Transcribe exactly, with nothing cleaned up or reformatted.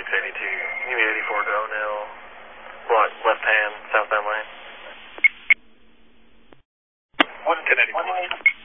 eighty-two, give me eighty-four to O'Neill, block left hand, southbound lane. one ten eighty-four.